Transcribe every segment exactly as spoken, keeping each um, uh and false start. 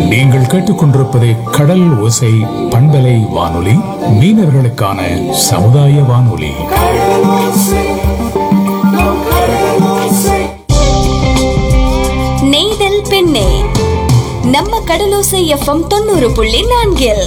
நீங்கள் கேட்டுக்கொண்டிருப்பது கடல் ஓசை பண்பலை வானொலி, மீனவர்களுக்கான சமுதாய வானொலி. நெய்தல் பெண்ணே, நம்ம கடலோசை எஃப்எம் தொண்ணூறு புள்ளி நான்கில்.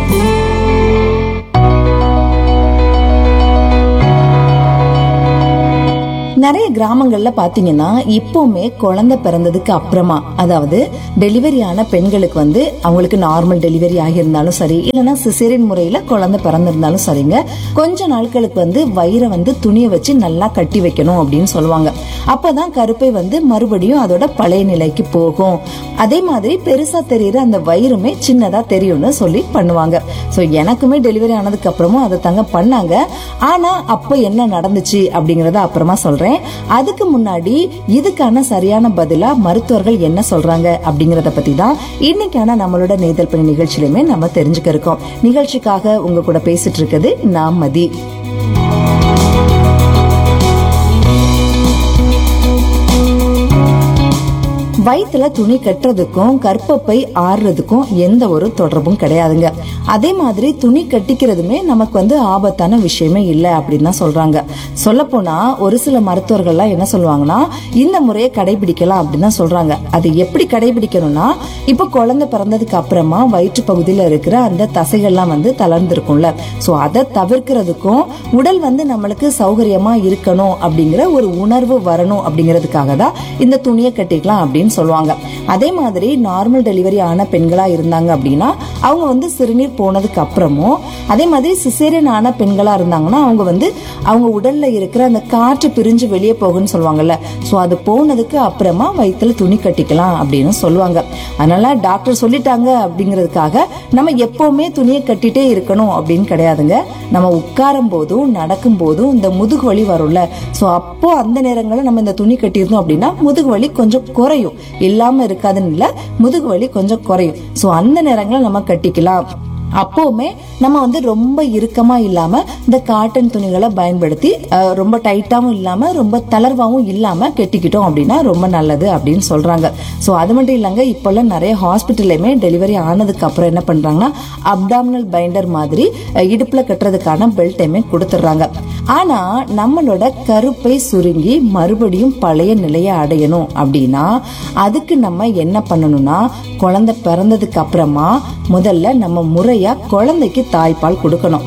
நிறைய கிராமங்கள்ல பாத்தீங்கன்னா இப்பவுமே குழந்தை பிறந்ததுக்கு அப்புறமா, அதாவது டெலிவரி ஆன பெண்களுக்கு வந்து அவங்களுக்கு நார்மல் டெலிவரி ஆகியிருந்தாலும் சரி, இல்லைன்னா சிசேரியன் முறையில குழந்தை பிறந்திருந்தாலும் சரிங்க, கொஞ்ச நாட்களுக்கு வந்து வயிறை வந்து துணியை வச்சு நல்லா கட்டி வைக்கணும் அப்படின்னு சொல்லுவாங்க. அப்பதான் கருப்பை வந்து மறுபடியும் அதோட பழைய நிலைக்கு போகும். அதே மாதிரி பெருசா தெரியுற அந்த வயிறுமே சின்னதா தெரியும்னு சொல்லி பண்ணுவாங்க. சோ எனக்குமே டெலிவரி ஆனதுக்கு அப்புறமும் அதை தாங்க பண்ணாங்க. ஆனா அப்ப என்ன நடந்துச்சு அப்படிங்கறத அப்புறமா சொல்றேன். அதுக்கு முன்னாடி இதுக்கான சரியான பதிலா மருத்துவர்கள் என்ன சொல்றாங்க அப்படிங்கறத பத்தி தான் இன்னைக்கான நம்மளோட நெய்தல் பெண்ணே நிகழ்ச்சியிலுமே நம்ம தெரிஞ்சுக்க இருக்கோம். நிகழ்ச்சிக்காக உங்க கூட பேசிட்டு இருக்குது நான் மதி. வயிற்றுல துணி கட்டுறதுக்கும் கர்ப்பப்பை ஆறுறதுக்கும் எந்த ஒரு தொடர்பும் கிடையாதுங்க. அதே மாதிரி துணி கட்டிக்கிறதுமே நமக்கு வந்து ஆபத்தான விஷயமே இல்லை அப்படின்னு தான் சொல்றாங்க. சொல்ல போனா ஒரு சில மருத்துவர்கள்லாம் என்ன சொல்லுவாங்கன்னா, இந்த முறையை கடைபிடிக்கலாம் அப்படின்னு தான் சொல்றாங்க. அது எப்படி கடைபிடிக்கணும்னா, இப்ப குழந்தை பிறந்ததுக்கு அப்புறமா வயிற்று பகுதியில இருக்கிற அந்த தசைகள்லாம் வந்து தளர்ந்திருக்கும்ல, சோ அதை தவிர்க்கிறதுக்கும் உடல் வந்து நம்மளுக்கு சௌகரியமா இருக்கணும் அப்படிங்கிற ஒரு உணர்வு வரணும் அப்படிங்கிறதுக்காக தான் இந்த துணியை கட்டிக்கலாம் அப்படின்னு சொல்லுவாங்க. அதே மாதிரி நார்மல் டெலிவரி ஆன பெண்களா இருந்தாங்க அப்படின்னா அவங்க வந்து சிறுநீர் போனதுக்கு அப்புறமும், அதே மாதிரி சிசேரியன் ஆன பெண்களா இருந்தாங்கன்னா அவங்க வந்து அவங்க உடல்ல இருக்கிற அந்த காற்று பிரிஞ்சு வெளியே போகுன்னு சொல்லுவாங்கல்ல, சோ அது போனதுக்கு அப்புறமா வயிற்றுல துணி கட்டிக்கலாம் அப்படின்னு சொல்லுவாங்க. அதனால டாக்டர் சொல்லிட்டாங்க அப்படிங்கிறதுக்காக நம்ம எப்பவுமே துணியை கட்டிட்டே இருக்கணும் அப்படின்னு கிடையாதுங்க. நம்ம உட்காரும் போதும் நடக்கும் போதும் இந்த முதுகு வலி வரும்ல, சோ அப்போ அந்த நேரங்களில் நம்ம இந்த துணி கட்டியிருந்தோம் அப்படின்னா முதுகு வலி கொஞ்சம் குறையும். இல்லாம இருக்காதுன்னு இல்ல, முதுகு வலி கொஞ்சம் குறையும். சோ அந்த நேரங்களில் நம்ம கட்டிக்கலாம். அப்பவுமே நம்ம வந்து ரொம்ப இறுக்கமா இல்லாம இந்த காட்டன் துணிகளை பயன்படுத்தி ரொம்ப டைட்டாவும் இல்லாம ரொம்ப தளர்வாவும் இல்லாம கெட்டிக்கிட்டோம் அப்படின்னா ரொம்ப நல்லது அப்படின்னு சொல்றாங்க. சோ அது மட்டும் இல்லங்க, இப்பெல்லாம் நிறைய ஹாஸ்பிட்டல்லையுமே டெலிவரி ஆனதுக்கு அப்புறம் என்ன பண்றாங்கன்னா அப்டாமினல் பைண்டர் மாதிரி இடுப்புல கட்டுறதுக்கான பெல்ட்டையுமே கொடுத்துடுறாங்க. ஆனா நம்மளோட கருப்பை சுருங்கி மறுபடியும் பழைய நிலையை அடையணும் அப்படின்னா அதுக்கு நம்ம என்ன பண்ணணும்னா, குழந்தை பிறந்ததுக்கு அப்புறமா முதல்ல நம்ம முறையா குழந்தைக்கு தாய்ப்பால் கொடுக்கணும்.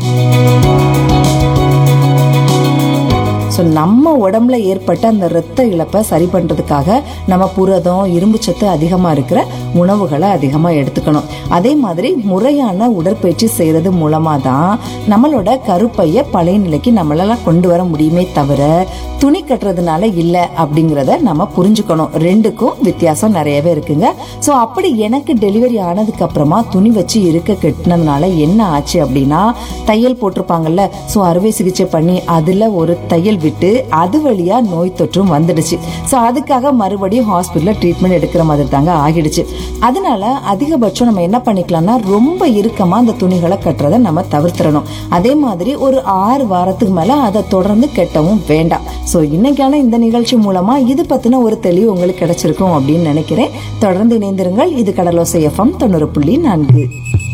நம்ம உடம்புல ஏற்பட்ட அந்த ரத்த இழப்பை சரி பண்றதுக்காக நம்ம புரதம், இரும்பு சத்து அதிகமா இருக்கிற உணவுகளை அதிகமா எடுத்துக்கணும். அதே மாதிரி முறையான உடற்பயிற்சி செய்யறது மூலமா தான் நம்மளோட கருப்பைய பழைய நிலைக்கு நம்மளால கொண்டு வர முடியுமே தவிர துணி கட்டுறதுனால இல்ல அப்படிங்கறத நம்ம புரிஞ்சுக்கணும். ரெண்டுக்கும் வித்தியாசம் நிறையவே இருக்குங்க. சோ அப்படி எனக்கு டெலிவரி ஆனதுக்கு அப்புறமா துணி வச்சு இருக்க கட்டினதுனால என்ன ஆச்சு அப்படின்னா, தையல் போட்டிருப்பாங்கல்ல, சோ அறுவை சிகிச்சை பண்ணி அதுல ஒரு தையல் விட்டு அது வழியா நோய் தொற்றும் வந்துடுச்சு. சோ அதுக்காக மறுபடியும் ஹாஸ்பிட்டல்ல ட்ரீட்மெண்ட் எடுக்கிற மாதிரி தாங்க ஆகிடுச்சு. அதனால அதிகபட்சம் நம்ம என்ன பண்ணிக்கலாம்னா ரொம்ப இறுக்கமா அந்த துணிகளை கட்டுறதை நம்ம தவிர்த்திடணும். அதே மாதிரி ஒரு ஆறு வாரத்துக்கு மேல அதை தொடர்ந்து கெட்டவும் வேண்டாம். சோ இன்னைக்கான இந்த நிகழ்ச்சி மூலமா இது பத்தின ஒரு தெளிவு உங்களுக்கு கிடைச்சிருக்கும் அப்படின்னு நினைக்கிறேன். தொடர்ந்து இணைந்திருங்கள். இது கடலோசை எஃப்எம் தொண்ணூறு புள்ளி நான்கு.